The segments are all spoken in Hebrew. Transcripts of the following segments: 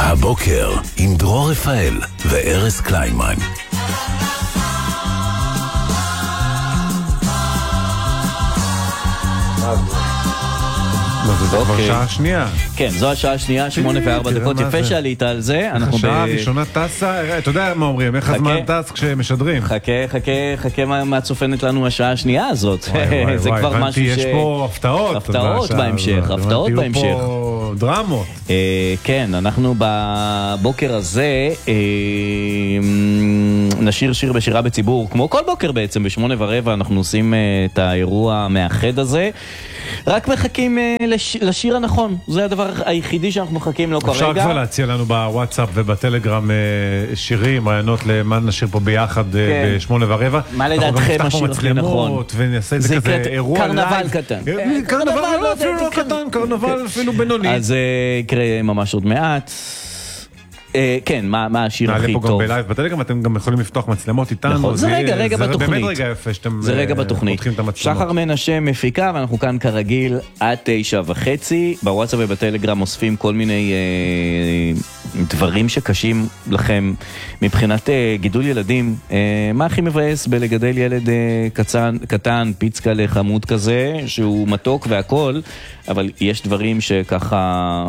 הבוקר עם דרור רפאל וארז קליינמן. זה כבר שעה שנייה. כן, זו השעה השנייה, 8:04. יפה שעלית על זה. השעה הראשונה טסה, אתה יודע מה אומרים, איך הזמן טס כשמשדרים. חכה מה צופנת לנו השעה השנייה הזאת. זה כבר משהו יש פה הפתעות. הפתעות בהמשך. יהיו פה דרמות. כן, אנחנו בבוקר הזה נשיר שיר בשירה בציבור, כמו כל בוקר בעצם, ב8:15 אנחנו עושים את האירוע המאחד הזה. רק מחכים לשיר הנכון, זה הדבר היחידי שאנחנו מחכים לו כרגע. אפשר כבר להציע לנו בוואטסאפ ובטלגרם שירים, רעיונות למה נשיר פה ביחד ב8:15. מה לדעתכם השיר הכי נכון? ונעשה את זה כזה אירוע קרנבל קטן. קרנבל אפילו לא קטן, קרנבל אפילו בינוני. אז יקרה ממש עוד מעט. כן, מה השיר הכי טוב? נעלה פה גם בלייב בטלגרם, אתם גם יכולים לפתוח מצלמות איתנו. נכון, זה רגע בתוכנית. זה באמת רגע יפה שאתם פותחים את המצלמות. שחר מנשה מפיקה, ואנחנו כאן כרגיל עד 9:30. בוואטסאפ ובטלגרם אוספים כל מיני דברים שקשים לכם מבחינת גידול ילדים. מה הכי מבאס בלגדל ילד קטן, פיצקה לחמוד כזה, שהוא מתוק והכל, אבל יש דברים שככה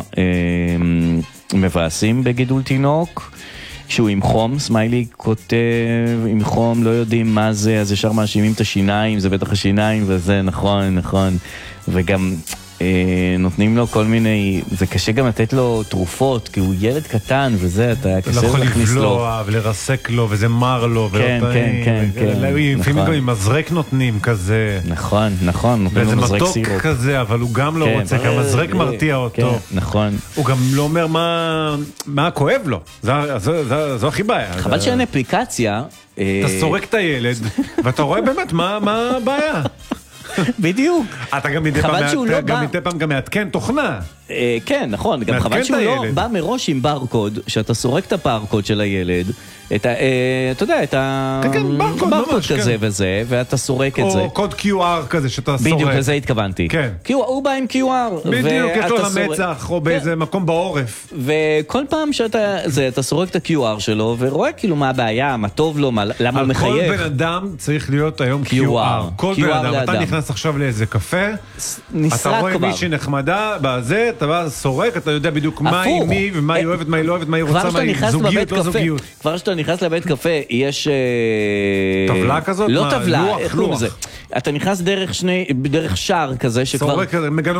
מבאסים בגידול תינוק, שהוא עם חום, סמיילי כותב עם חום, לא יודעים מה זה, אז ישר מאשימים את השיניים, זה בטח השיניים, וזה נכון, וגם נותנים לו כל מיני, זה קשה גם לתת לו תרופות, כי הוא ילד קטן, וזה, אתה קשה להכניס לו. לא יכול לבלוע ולרסק לו, וזה מר לו, כן. לפעמים גם עם מזרק נותנים כזה. נכון, נותנים לו מזרק סירופ. וזה מתוק כזה, אבל הוא גם לא רוצה, כי המזרק מרתיע אותו. נכון. הוא גם לא אומר מה כואב לו, זו הכי בעיה. חבל שאין אפליקציה. אתה סורק את הילד, ואתה רואה באמת מה הבעיה. בדיוק. אתה גם מדי פעם גם מעדכן תוכנה. כן, נכון. גם חבל שהוא לא בא מראש עם ברקוד, שאתה סורק את הברקוד של הילד, אתה יודע, את הברקוד כזה וזה, ואתה סורק את זה. או קוד QR כזה שאתה סורק. בדיוק, לזה התכוונתי. הוא בא עם QR. בדיוק, יש לו למצח, או באיזה מקום בעורף. וכל פעם שאתה סורק את ה-QR שלו, ורואה כאילו מה הבעיה, מה טוב לו, למה הוא מחייך. על כל בן אדם צריך להיות היום QR. כל בן אדם. אתה נכנס עכשיו לאיזה קפה, אתה רואה מישהי נחמדה, בזה, אתה בא סורק, אתה יודע בדיוק מה היא מי, ומה היא אוהבת, מה היא לא אוהבת, מה היא רוצה, מה היא זוגיות, לא זוגיות. כבר שאתה נכנס לבית קפה, יש טבלה כזאת? לא טבלה, איך קוראים לזה? אתה נכנס דרך שער כזה שכבר... סורק,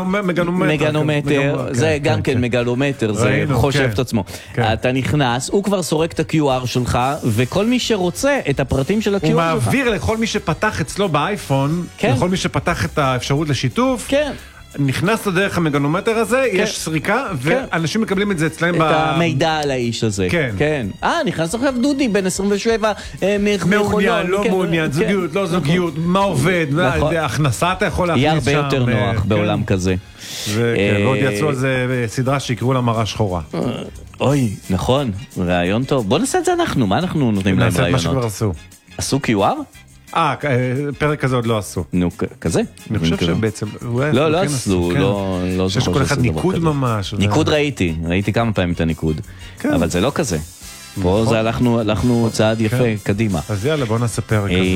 מגנומטר, זה גם כן מגנומטר, זה חושב את עצמו. אתה נכנס, הוא כבר סורק את ה-QR שלך, וכל מי שרוצה את הפרטים של ה-QR שלך. הוא מעביר לכל מי שפתח אצלו באייפון, לכל מי שפתח את האפשרות לשיתוף, נכנס לדרך המגנומטר הזה, יש סריקה, ואנשים מקבלים את זה אצלהם את המידע על האיש הזה. כן. נכנס עכשיו דודי, בן 27, מעוניין, לא מעוניין, זוגיות, לא זוגיות, מה עובד, הכנסה אתה יכול להכניס שם. יהיה הרבה יותר נוח בעולם כזה. ועוד יצאו על זה סדרה שיקראו לה מראה שחורה. אוי, נכון, רעיון טוב. בוא נעשה את זה אנחנו, מה אנחנו נותנים להם רעיונות? נעשה את מה שכבר עשו. עשו QR? פרק כזה עוד לא עשו. נו, כזה? אני חושב שבעצם... לא עשו, לא שיש כל אחד ניקוד ממש. ניקוד ראיתי כמה פעמים את הניקוד, אבל זה לא כזה. פה זה הלכנו צעד יפה קדימה. אז יאללה, בוא נעשה פרק כזה.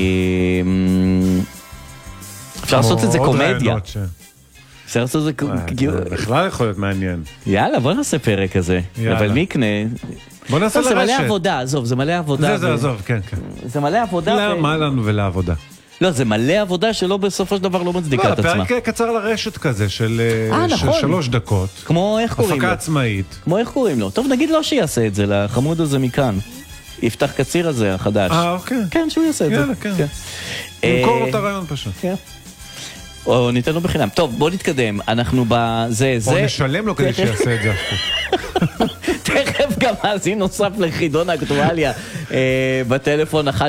אפשר לעשות את זה קומדיה. אפשר לעשות את זה... בכלל יכול להיות מעניין. יאללה, בוא נעשה פרק כזה. אבל מי יקנה... בוא נעשה לרשת. זה מלא עבודה, עזוב, זה מלא עבודה. זה עזוב, כן. זה מלא עבודה. מה לנו ולעבודה? לא, זה מלא עבודה שלא בסופו של דבר לא מצדיקה את עצמה. פרק קצר לרשת כזה של 3 דקות. כמו איך קוראים לו? הפקה עצמאית. כמו איך קוראים לו? טוב, נגיד לא שיעשה את זה, לחמוד הזה מכאן. יפתח קציר הזה החדש. אוקיי. כן, שהוא יעשה את זה. יאללה, כן. נמכור לו את הרעיון פשוט. כן. או ניתן לו בחינם. טוב, בוא נתקדם. אנחנו בזה... או נשלם לו כדי שיעשה את זה. תכף גם מאזין נוסף לחידון האקטואליה בטלפון 1212-90-90-90.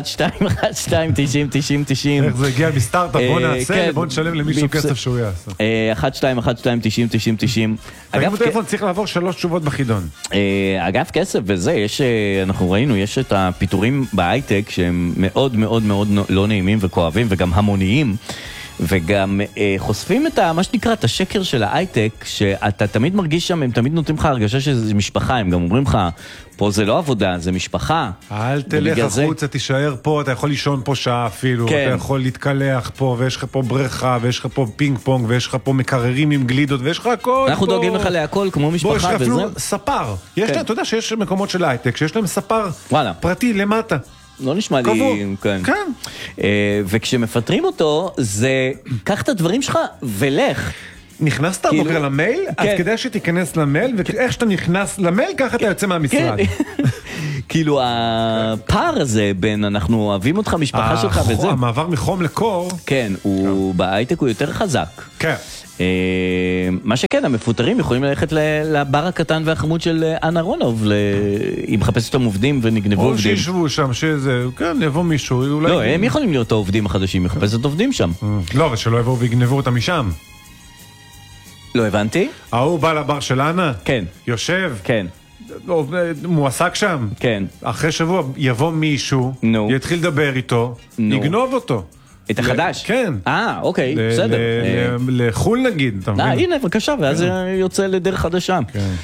איך זה הגיע מסטארט-אפ, בוא נעשה, בוא נשלם למישהו כסף שהוא יעשה. 1212-90-90-90. אגב טלפון צריך לעבור 3 תשובות בחידון. אגב כסף וזה, אנחנו ראינו, יש את הפיתורים בהייטק שהם מאוד מאוד מאוד לא נעימים וכואבים וגם המוניים. וגם חושפים את מה שנקרא, את השקר של ההייטק, שאתה תמיד מרגיש שם, הם תמיד נותנים לך הרגשה שזה משפחה, הם גם אומרים לך, פה זה לא עבודה, זה משפחה. אל תלך החוצה, תישאר פה, אתה יכול לישון פה שעה אפילו, אתה יכול להתקלח פה, ויש לך פה בריכה, ויש לך פה פינג פונג, ויש לך פה מקררים עם גלידות, ויש לך הכל. אנחנו דואגים לך להכל כמו משפחה. בוא, יש לך אפילו ספר. אתה יודע שיש מקומות של הייטק, שיש להם ספר פרטי למטה. לא נשמע לי, כן. וכשמפטרים אותו, זה, קח את הדברים שלך ולך. נכנסת בוקר למייל, אז כדאי שתיכנס למייל, ואיך שאתה נכנס למייל, ככה אתה יוצא מהמשרד. כאילו הפער הזה בין אנחנו אוהבים אותך, משפחה שלך וזה. המעבר מחום לקור. כן, בהייטק הוא יותר חזק. כן. מה שכן, המפוטרים יכולים ללכת לבר הקטן והחמוד של אנה אהרונוב, אם מחפש אותם עובדים ונגנבו עובדים. או שישבו שם, שזה, כן, יבוא מישהו. לא, הם יכולים להיות העובדים החדשים, מחפשת עובדים שם. לא, אבל שלא יבואו ויגנבו אותם משם. לא הבנתי. ההוא בא לבר של אנה? כן. יושב? כן. מועסק שם? כן. אחרי שבוע יבוא מישהו, יתחיל לדבר איתו, יגנוב אותו. את החדש? כן. אוקיי, בסדר. לחול נגיד, אתה מבין? הנה, בבקשה, ואז יוצא לדרך חדשה.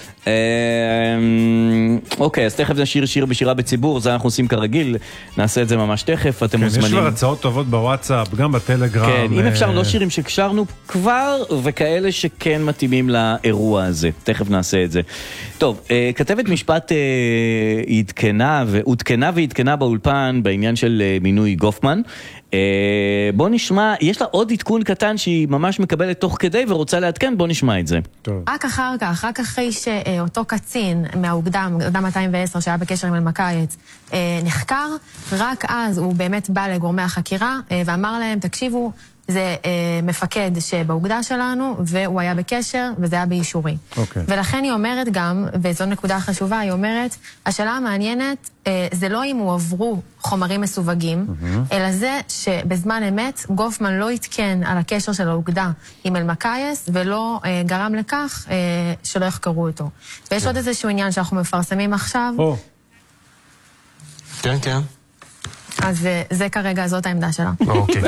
אוקיי, אז תכף נשיר שיר בשירה בציבור, זה אנחנו עושים כרגיל, נעשה את זה ממש תכף, אתם מוזמנים. יש כבר הצעות טובות בוואטסאפ, גם בטלגרם. כן, אם אפשר, לא שירים שקשרנו כבר, וכאלה שכן מתאימים לאירוע הזה. תכף נעשה את זה. טוב, כתבת משפט עודכנה והתקנה באולפן בעניין של מינוי גופמן. בוא נשמע, יש לה עוד עדכון קטן שהיא ממש מקבלת תוך כדי ורוצה להתקן, בוא נשמע את זה. טוב. רק אחר כך, רק אחרי שאותו קצין מהאוגדה 210 שהיה בקשר עם אלמקייץ נחקר, רק אז הוא באמת בא לגורמי החקירה ואמר להם, תקשיבו, זה מפקד שבאוגדה שלנו, והוא היה בקשר, וזה היה באישורי. ולכן היא אומרת גם, וזו נקודה חשובה, היא אומרת, השאלה המעניינת, זה לא אם הועברו חומרים מסווגים, אלא זה שבזמן אמת, גופמן לא התקן על הקשר של האוגדה עם אלמקייס, ולא גרם לכך שלא יחקרו אותו. ויש עוד איזשהו עניין שאנחנו מפרסמים עכשיו. כן, כן. אז זה כרגע, זאת העמדה שלה. אוקיי.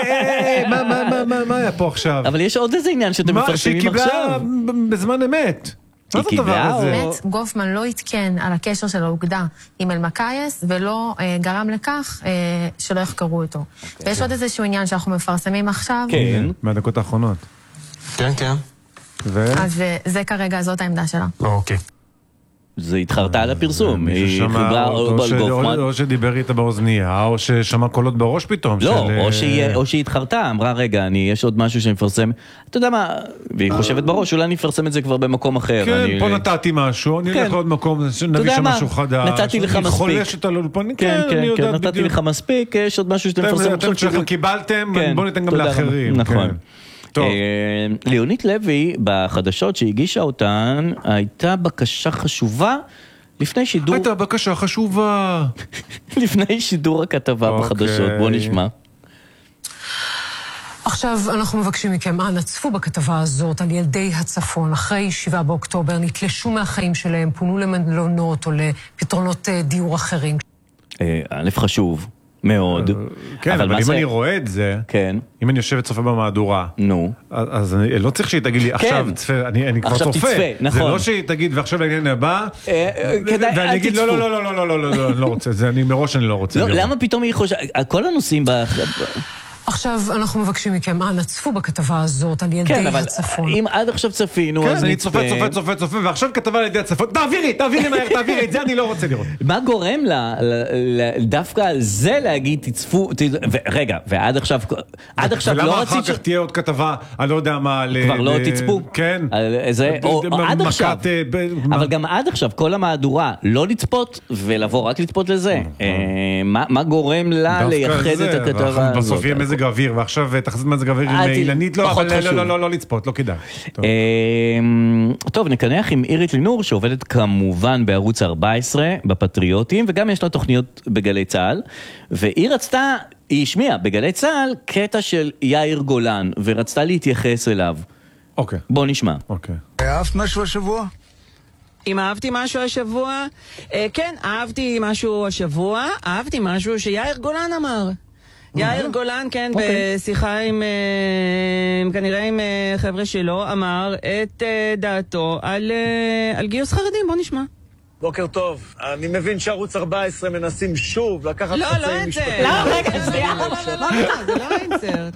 מה היה פה עכשיו? אבל יש עוד איזה עניין שאתם מפרסמים עכשיו. שהיא קיבלה בזמן אמת. מה זה הדבר הזה? באמת, גופמן לא התקן על הקשר של האוגדה עם אלמקייס, ולא גרם לכך שלא יחקרו אותו. ויש עוד איזשהו עניין שאנחנו מפרסמים עכשיו. כן. מהדקות האחרונות. כן, כן. אז זה כרגע, זאת העמדה שלה. אוקיי. זה התחרתה על הפרסום, היא חיברה או שדיבר איתה באוזנייה, או ששמע קולות בראש פתאום. לא, או שהיא התחרתה, אמרה רגע, יש עוד משהו שמפרסם, אתה יודע מה, והיא חושבת בראש, אולי אני אפרסם את זה כבר במקום אחר. כן, פה נתתי משהו, אני אלך לעוד מקום, נביא שם משהו חדש. נתתי לך מספיק. כן, נתתי לך מספיק, יש עוד משהו שאתם מפרסם. אתם שלכם קיבלתם, בואו ניתן גם לאחרים. נכון. ליאונית לוי בחדשות שהגישה אותן הייתה בקשה חשובה לפני שידור... הייתה בקשה חשובה לפני שידור הכתבה בחדשות, בוא נשמע. עכשיו אנחנו מבקשים מכם, אנא צפו בכתבה הזאת על ילדי הצפון אחרי 7 באוקטובר, נתלשו מהחיים שלהם, פונו למלונות או לפתרונות דיור אחרים. א' חשוב מאוד. כן, אבל אם אני רואה את זה, אם אני יושב וצופה במהדורה, אז אני לא צריך שהיא תגיד לי, עכשיו צפה, אני כבר צופה. זה לא שהיא תגיד, ועכשיו לעניין הבא, ואני אגיד, לא, לא, לא, לא, לא, לא, אני לא רוצה, מראש אני לא רוצה. למה פתאום היא חושבת, כל הנושאים עכשיו אנחנו מבקשים מכם, אנא צפו בכתבה הזאת על ילדי הצפון. אם עד עכשיו צפינו, אז אני צופה, ועכשיו כתבה על ילדי הצפון, תעבירי מהר, תעבירי, את זה אני לא רוצה לראות. מה גורם לה דווקא על זה להגיד, תצפו, רגע, ועד עכשיו לא רצית... ולמה אחר כך תהיה עוד כתבה, אני לא יודע מה... כבר לא תצפו. כן. עד עכשיו, אבל גם עד עכשיו, כל המהדורה, לא לצפות, ולבוא רק לצפות לזה. מה גורם לה לייחד את הכתבה הזאת? מזג האוויר, ועכשיו תחזית מזג האוויר עם אילנית, לא, אבל לא לצפות, לא כדאי. טוב, נקנח עם אירית לינור, שעובדת כמובן בערוץ 14, בפטריוטים, וגם יש לה תוכניות בגלי צהל, והיא רצתה, היא השמיעה בגלי צהל, קטע של יאיר גולן, ורצתה להתייחס אליו. אוקיי. בוא נשמע. אוקיי. אהבת משהו השבוע? אם אהבתי משהו השבוע? כן, אהבתי משהו השבוע, אהבתי משהו שיאיר גולן אמר. יאיר גולן, כן, בשיחה עם, כנראה עם חבר'ה שלו, אמר את דעתו על גיוס חרדים. בוא נשמע. בוקר טוב, אני מבין שערוץ 14 מנסים שוב לקחת לא את זה. לא, רגע, זה לא האינסרט.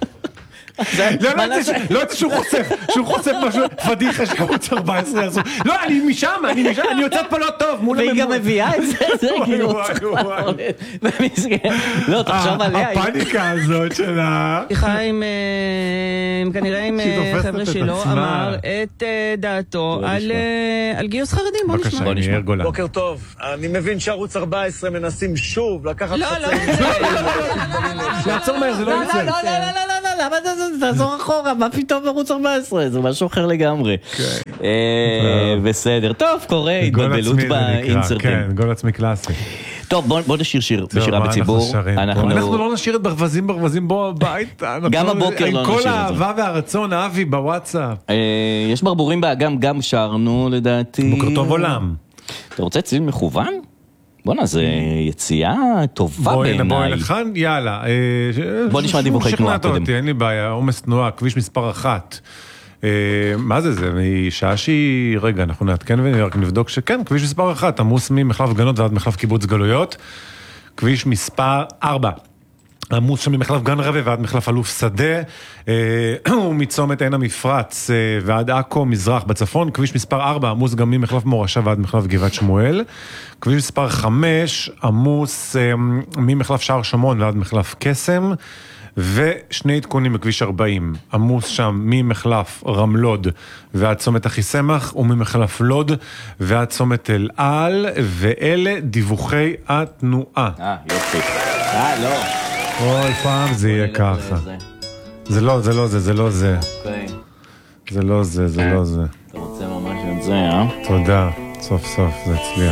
לא את זה שהוא חושף משהו, פדיחה שערוץ 14 יעשו. לא, אני משם, אני יוצאת פה לא טוב. והיא גם מביאה את זה, כאילו. לא, תחשוב עליה. הפאניקה הזאת שלה. שיחה עם, כנראה עם חבר'ה שלו, אמר את דעתו על גיוס חרדים. בוא נשמע. בבקשה, יאיר גולן. בוקר טוב, אני מבין שערוץ 14 מנסים שוב לקחת לא לעצור מהר, זה לא יוצא. למה תעזור אחורה, מה פתאום ערוץ 14? זה משהו אחר לגמרי. בסדר, טוב, קורה, התבלבלות באינסרטים. כן, גול עצמי קלאסי. טוב, בוא נשיר שיר בשירה בציבור. אנחנו לא נשאיר את ברווזים בו בבית. גם הבוקר לא נשאיר את זה. עם כל האהבה והרצון, אבי, בוואטסאפ. יש ברבורים באגם, גם שרנו לדעתי. בוקר טוב עולם. אתה רוצה צליל מכוון? בוא'נה, זה יציאה טובה בעיניי. בואי לכאן, יאללה. בוא נשמע דיווחי תנועה קודם. אין לי בעיה, עומס תנועה, כביש מספר 1. מה זה? זה שעה שהיא... רגע, אנחנו נעדכן ורק נבדוק שכן, כביש מספר 1, עמוס ממחלף גנות ועד מחלף קיבוץ גלויות. כביש מספר 4. עמוס שם ממחלף גן רבי ועד מחלף אלוף שדה, ומצומת עין המפרץ ועד עכו מזרח בצפון. כביש מספר 4 עמוס גם ממחלף מורשה ועד מחלף גבעת שמואל. כביש מספר 5 עמוס ממחלף שער שמון ועד מחלף קסם. ושני עדכונים בכביש 40, עמוס שם ממחלף רמלוד ועד צומת אחיסמך, וממחלף לוד ועד צומת אל על, ואלה דיווחי התנועה. יופי. לא. כל פעם זה יהיה ככה. זה לא זה. זה לא זה. אתה רוצה ממש את זה, תודה. סוף סוף זה הצליח.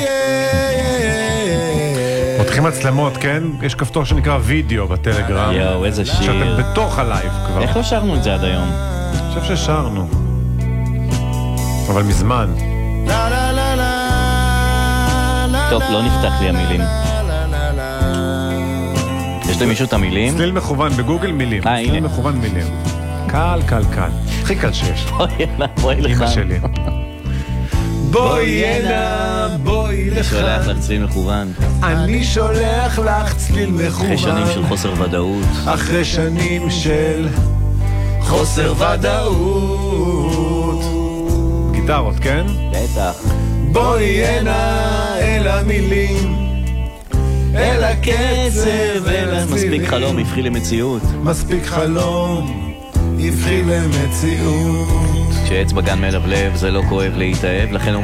פותחים מצלמות, כן? יש כפתור שנקרא וידאו בטלגרם. יואו, איזה שיר. שאתם בתוך הלייב כבר. איך לא שרנו את זה עד היום? אני חושב ששרנו. אבל מזמן. טוב, לא נפתח לי המילים. יש למישהו את המילים? צליל מכוון בגוגל מילים. צליל מכוון מילים. קל. הכי קל שיש. בואי לך. אמא שלי. בואי הנה, בואי לך. שולח לך צליל מכוון. אני שולח לך צליל מכוון. אחרי שנים של חוסר ודאות. אחרי שנים של חוסר ודאות. גיטרות, כן? בטח. בואי הנה אל המילים, אל הקצב, אל הצלילים. מספיק חלום, הפכי למציאות. מספיק חלום, הפכי למציאות. כשאצבע גן מלבלב זה לא כואב להתאהב, לכן